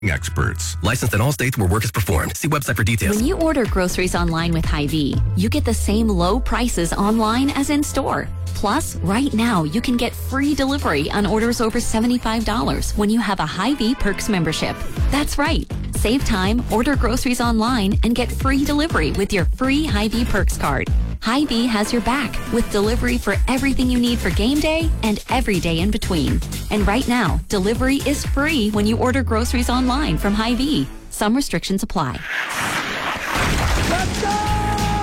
experts. Licensed in all states where work is performed. See website for details. When you order groceries online with Hy-Vee, you get the same low prices online as in store. Plus, right now, you can get free delivery on orders over $75 when you have a Hy-Vee Perks membership. That's right. Save time, order groceries online, and get free delivery with your free Hy-Vee Perks card. Hy-Vee has your back with delivery for everything you need for game day and every day in between. And right now, delivery is free when you order groceries online from Hy-Vee. Some restrictions apply. Let's go!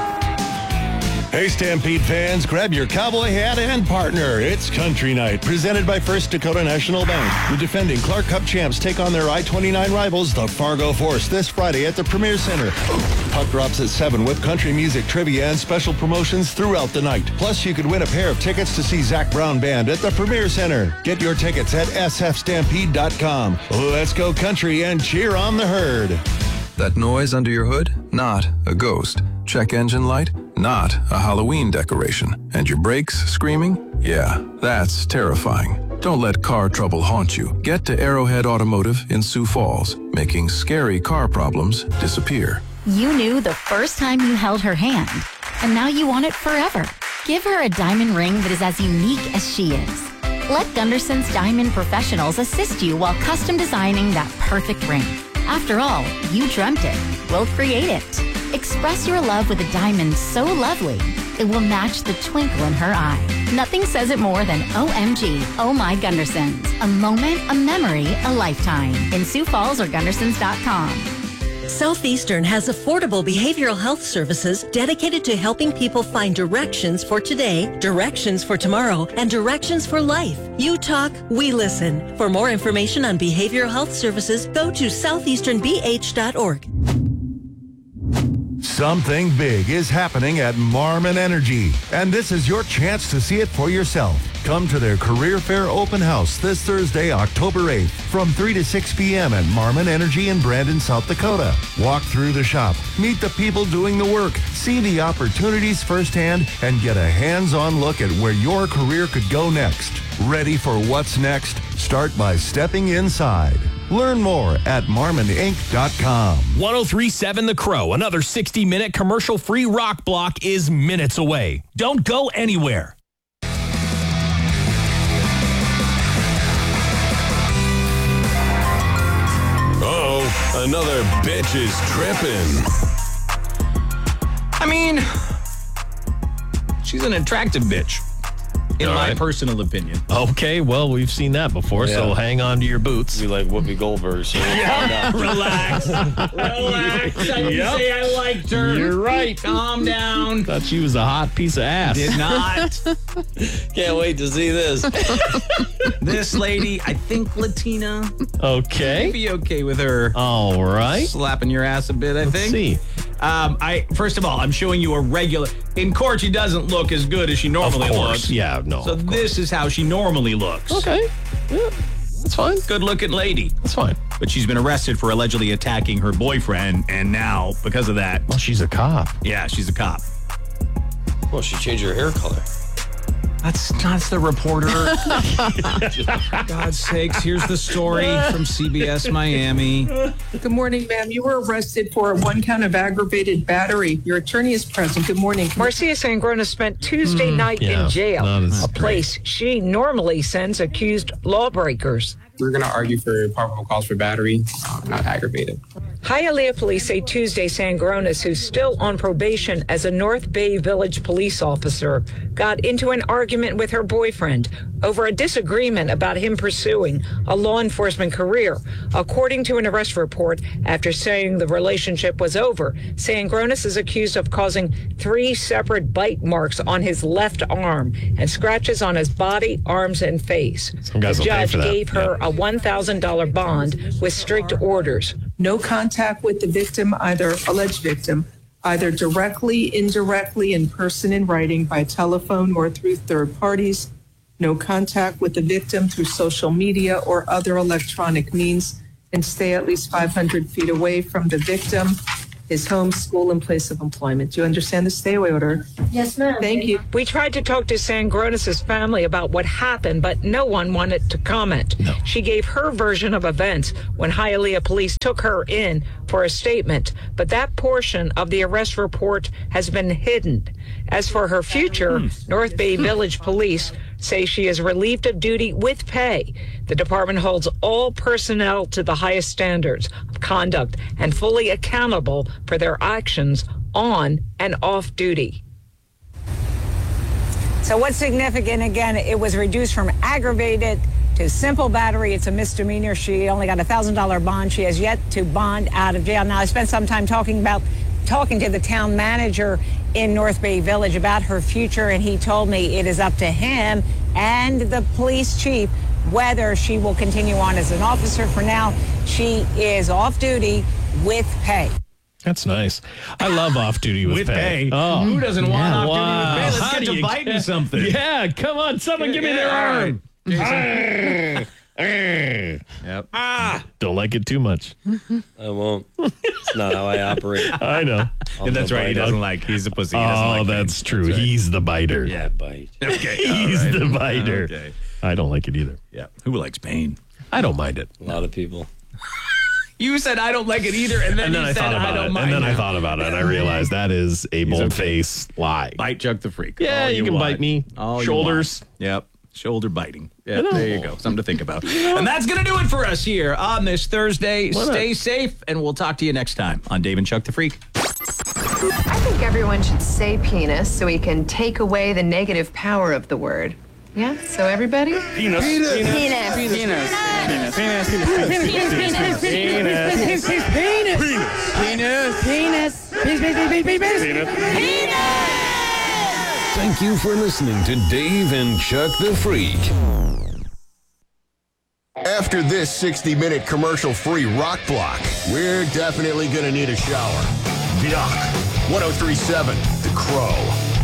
Hey, Stampede fans, grab your cowboy hat and partner. It's Country Night, presented by First Dakota National Bank. The defending Clark Cup champs take on their I-29 rivals, the Fargo Force, this Friday at the Premier Center. Puck drops at 7 with country music, trivia, and special promotions throughout the night. Plus, you could win a pair of tickets to see Zach Brown Band at the Premier Center. Get your tickets at sfstampede.com. Let's go country and cheer on the herd. That noise under your hood? Not a ghost. Check engine light? Not a Halloween decoration. And your brakes screaming? Yeah, that's terrifying. Don't let car trouble haunt you. Get to Arrowhead Automotive in Sioux Falls, making scary car problems disappear. You knew the first time you held her hand, and now you want it forever. Give her a diamond ring that is as unique as she is. Let Gunderson's Diamond Professionals assist you while custom designing that perfect ring. After all, you dreamt it. We'll create it. Express your love with a diamond so lovely, it will match the twinkle in her eye. Nothing says it more than OMG, Oh My Gundersons. A moment, a memory, a lifetime. In Sioux Falls or Gundersons.com. Southeastern has affordable behavioral health services dedicated to helping people find directions for today, directions for tomorrow, and directions for life. You talk, we listen. For more information on behavioral health services, go to southeasternbh.org. Something big is happening at Marmon Energy, and this is your chance to see it for yourself. Come to their Career Fair Open House this Thursday, October 8th, from 3 to 6 p.m. at Marmon Energy in Brandon, South Dakota. Walk through the shop, meet the people doing the work, see the opportunities firsthand, and get a hands-on look at where your career could go next. Ready for what's next? Start by stepping inside. Learn more at marmoninc.com. 1037 The Crow, another 60-minute commercial-free rock block is minutes away. Don't go anywhere. Uh-oh, another bitch is tripping. I mean, she's an attractive bitch. In my personal opinion. Okay, well, we've seen that before, so hang on to your boots. Be like Whoopi Goldberg. So Relax. Relax. I didn't say I liked her. You're right. Calm down. Thought she was a hot piece of ass. Did not. Can't wait to see this. This lady, I think Latina. Okay. I'd be okay with her. All right. Slapping your ass a bit, I think. Let's see. First of all, I'm showing you a regular. In court, she doesn't look as good as she normally looks. Yeah, no. So this is how she normally looks. Okay. Yeah, that's fine. Good-looking lady. That's fine. But she's been arrested for allegedly attacking her boyfriend, and now, because of that... Well, she's a cop. Yeah, she's a cop. Well, she changed her hair color. That's the reporter. God's sakes, here's the story from CBS Miami. Good morning, ma'am. You were arrested for one count of aggravated battery. Your attorney is present. Good morning. Marcia Sangrona spent Tuesday night in jail, a place she normally sends accused lawbreakers. We're going to argue for probable cause for battery, not aggravated. Hialeah police say Tuesday Sangronis, who's still on probation as a North Bay Village police officer, got into an argument with her boyfriend over a disagreement about him pursuing a law enforcement career. According to an arrest report, after saying the relationship was over, Sangronis is accused of causing 3 separate bite marks on his left arm and scratches on his body, arms, and face. The judge gave her a $1,000 bond with strict orders. No contact with the victim, either alleged victim, either directly, indirectly, in person, in writing, by telephone, or through third parties. No contact with the victim through social media or other electronic means, and stay at least 500 feet away from the victim. his home, school, and place of employment. Do you understand the stay away order? Yes, ma'am. Thank you. We tried to talk to Sangronis' family about what happened, but no one wanted to comment. No. She gave her version of events when Hialeah police took her in for a statement, but that portion of the arrest report has been hidden. As for her future, North Bay Village Police say she is relieved of duty with pay. The department holds all personnel to the highest standards of conduct and fully accountable for their actions on and off duty. So what's significant, again, it was reduced from aggravated to simple battery. It's a misdemeanor. She only got a $1,000 bond. She has yet to bond out of jail. Now, I spent some time talking to the town manager in North Bay Village about her future, and he told me it is up to him and the police chief whether she will continue on as an officer. For now, she is off duty with pay. That's nice. I love off duty with pay. Oh, who doesn't want off duty with pay? Let's How get do to you biting something. Yeah, come on, someone give me their arm. Yep. Don't like it too much. I won't. It's not how I operate. I know. Yeah, that's right. He doesn't like. He's a pussy. He doesn't like that's things. true. That's right. He's the biter. Yeah, bite. Okay. He's all right. the biter. Okay. I don't like it either. Yeah. Who likes pain? I don't mind it. A lot of people. You said I don't like it either, and then you I said thought about I don't it. mind And then it. I thought about it. I realized that is a bold-faced lie. Bite Chuck the Freak. Yeah, All you can want. bite me. All you Shoulders. want. Yep. Shoulder biting. Yeah, there you go. Something to think about. And that's going to do it for us here on this Thursday. Stay safe, and we'll talk to you next time on Dave and Chuck the Freak. I think everyone should say penis so we can take away the negative power of the word. Yeah? So everybody? Penis. Penis. Penis. Penis. Penis. Penis. Penis. Thank you for listening to Dave and Chuck the Freak. After this 60-minute commercial-free rock block, we're definitely going to need a shower. Yuck. 103.7, The Crow.